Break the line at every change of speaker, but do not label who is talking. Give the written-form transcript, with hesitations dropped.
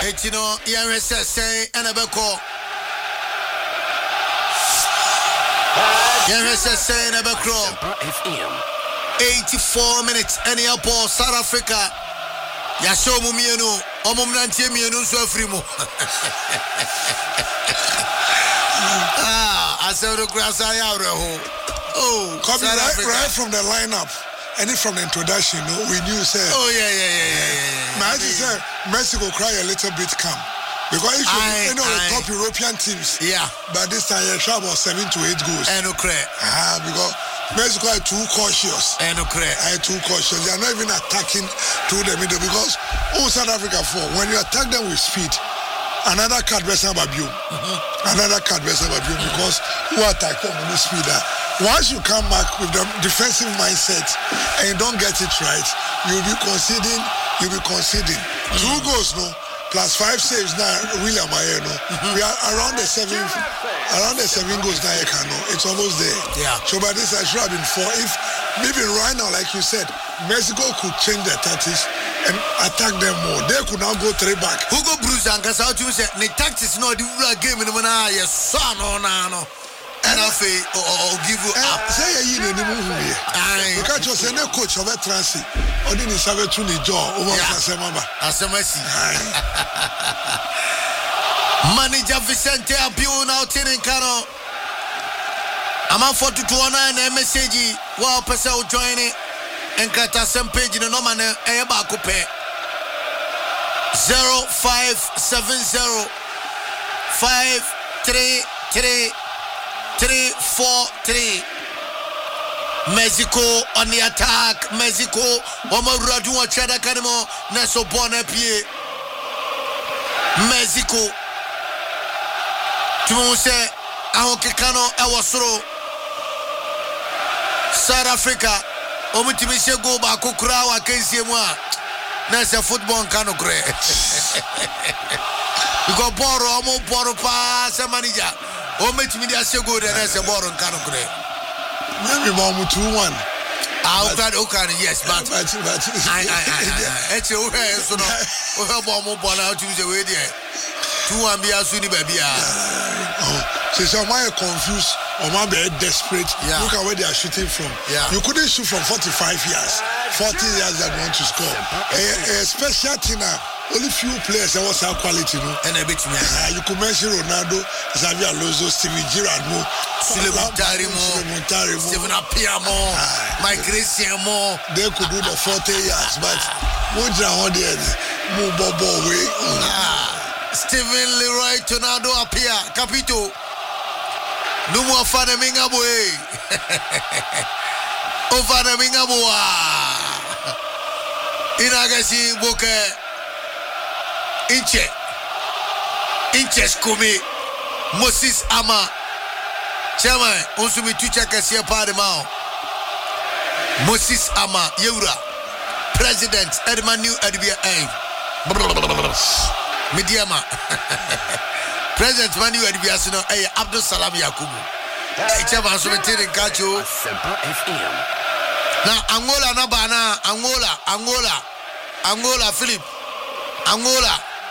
Etino say Anabako. say Anabako. 84 minutes any up South Africa. Yasho Mumienu, Omumnanti Mienu Sofrimo. I said the grass I out. Oh,
coming right from the lineup. And from the introduction, we knew, sir.
Oh, yeah.
My said Mexico cry a little bit calm. Because if you know the top European teams, but this time you have about 7 to 8 goals. Because Mexico are too cautious. They are not even attacking through the middle because South Africa when you attack them with speed, another card versus Babium. Another card versus Babium because who attack them with speed. Once you come back with the defensive mindset and you don't get it right, you'll be conceding. 2 goals, no, plus 5 saves now. William Ayeno. We are around the 7 goals now. It's almost there.
Yeah.
So by this I should have been 4. If maybe right now, like you said, Mexico could change their tactics and attack them more. They could now go 3 back.
Hugo Bruce and Casal said the tactics no the game in the son no. And I'll give you up.
Say you need to move here. Because you say no coach of a transit. Or didn't have a truly jaw over Asemaba.
Manager Vicente Abiu now telling Cano. I'm on 4219 message. Wow, Pesau joining and cut us some page in the normal Eba Coupe 0570 533 343. Mexico on the attack. Mexico Omoradu Chada Kanimo Neso Bonapie. Mexico Tumuse Ahokekano Awasro. South Africa Omutimishe go back Kukurawa Kensiemwa Nasa football Kano Gre. You go borrow pass a manager. Oh, make me the go there as a borrow can of grey.
Maybe more 2-1.
Yes, but I it's a way so no. We have more ball out to the way there. 2-1 be as soon baby.
So some are confused or maybe desperate. Look at where they are shooting from. You couldn't shoot from 45 yards. 40 yards that want to score. A special thing only few players that was our quality, no?
And a bit
you could mention Ronaldo, Xavi Alonso, Steven Gerrard,
Steven Appiamo, Mike Christian Mo.
They could do the 40 yards, but
Steven Leroy Tornado Appia, Capito. No more Fana Mingaboy. Oh, Fana Mingaboa. Inagasi Boke. Inches Kumi Moses Ama Chairman Unsumi Tucha Kasia Pademao Moses Ama Yeura President Edmanu Adibia Mediama President Manu Adibia Sino Abdul Salam Yakubu Chairman Sumetiri Kacho Now Angola Nabana Angola Philip Angola